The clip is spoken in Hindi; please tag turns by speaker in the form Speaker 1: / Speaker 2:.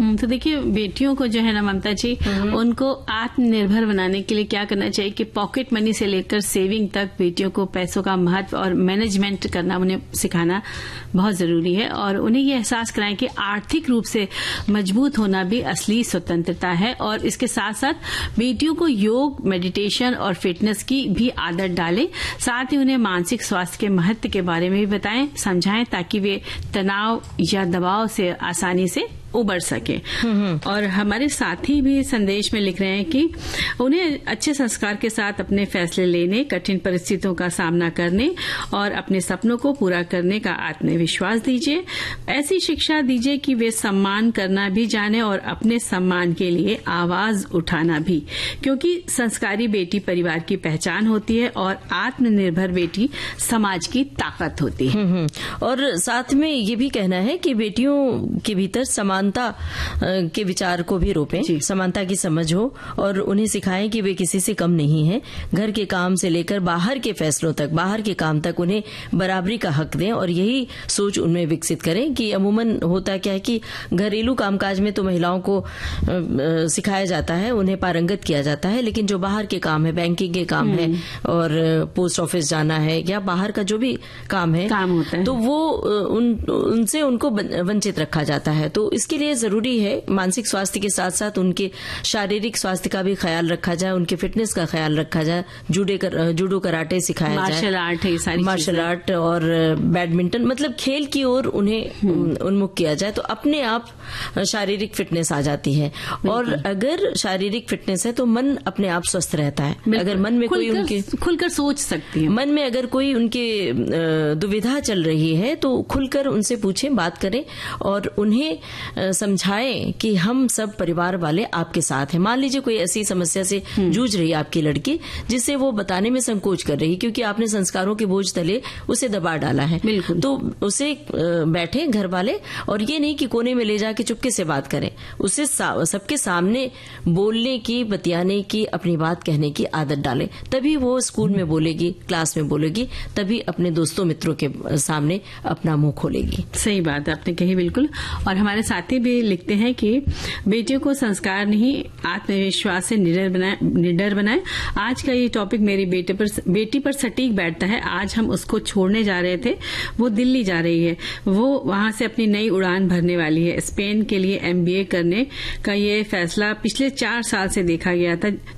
Speaker 1: तो देखिए, बेटियों को जो है ना ममता जी, उनको आत्मनिर्भर बनाने के लिए क्या करना चाहिए कि पॉकेट मनी से लेकर सेविंग तक बेटियों को पैसों का महत्व और मैनेजमेंट करना उन्हें सिखाना बहुत जरूरी है। और उन्हें ये एहसास कराएं कि आर्थिक रूप से मजबूत होना भी असली स्वतंत्रता है। और इसके साथ साथ बेटियों को योग, मेडिटेशन और फिटनेस की भी आदत डालें। साथ ही उन्हें मानसिक स्वास्थ्य के महत्व के बारे में भी बताएं, समझाएं, ताकि वे तनाव या दबाव से आसानी से उबर सके। और हमारे साथी भी संदेश में लिख रहे हैं कि उन्हें अच्छे संस्कार के साथ अपने फैसले लेने, कठिन परिस्थितियों का सामना करने और अपने सपनों को पूरा करने का आत्मविश्वास दीजिए। ऐसी शिक्षा दीजिए कि वे सम्मान करना भी जाने और अपने सम्मान के लिए आवाज उठाना भी, क्योंकि संस्कारी बेटी परिवार की पहचान होती है और आत्मनिर्भर बेटी समाज की ताकत होती है।
Speaker 2: और साथ में ये भी कहना है कि बेटियों के भीतर समानता के विचार को भी रोपें, समानता की समझ हो और उन्हें सिखाएं कि वे किसी से कम नहीं हैं। घर के काम से लेकर बाहर के फैसलों तक, बाहर के काम तक उन्हें बराबरी का हक दें और यही सोच उनमें विकसित करें कि अमूमन होता क्या है कि घरेलू कामकाज में तो महिलाओं को सिखाया जाता है, उन्हें पारंगत किया जाता है, लेकिन जो बाहर के काम है, बैंकिंग के काम है और पोस्ट ऑफिस जाना है या बाहर का जो भी काम होता है, तो वो उनसे उनको वंचित रखा जाता है। तो इसके लिए जरूरी है मानसिक स्वास्थ्य के साथ साथ उनके शारीरिक स्वास्थ्य का भी ख्याल रखा जाए, उनके फिटनेस का ख्याल रखा जाए, जूडो कराटे सिखाया जाए, मार्शल आर्ट और बैडमिंटन, मतलब खेल की ओर उन्हें उन्मुख किया जाए, तो अपने आप शारीरिक फिटनेस आ जाती है। और अगर शारीरिक फिटनेस है तो मन अपने आप स्वस्थ रहता है। अगर मन में कोई उनके
Speaker 1: खुलकर सोच सकती है,
Speaker 2: मन में अगर कोई उनके दुविधा चल रही है तो खुलकर उनसे पूछें, बात करें और उन्हें समझाएं कि हम सब परिवार वाले आपके साथ हैं। मान लीजिए कोई ऐसी समस्या से जूझ रही है आपकी लड़की, जिसे वो बताने में संकोच कर रही, क्योंकि आपने संस्कारों के बोझ तले उसे दबा डाला है, तो उसे बैठे घर वाले और ये नहीं कि कोने में ले जाके चुपके से बात करें, उसे सबके सामने बोलने की, बतियाने की, अपनी बात कहने की आदत डालें। तभी वो स्कूल में बोलेगी, क्लास में बोलेगी, तभी अपने दोस्तों मित्रों के सामने अपना मुंह खोलेगी।
Speaker 1: सही बात आपने कही, बिल्कुल। और हमारे साथी भी लिखते हैं कि बेटियों को संस्कार नहीं, आत्मविश्वास से निडर बनाएं। आज का ये टॉपिक मेरी बेटी पर सटीक बैठता है। आज हम उसको छोड़ने जा रहे थे, वो दिल्ली जा रही है, वो वहां से अपनी नई उड़ान भरने वाली है। स्पेन के लिए MBA करने का ये फैसला पिछले 4 साल से देखा गया था,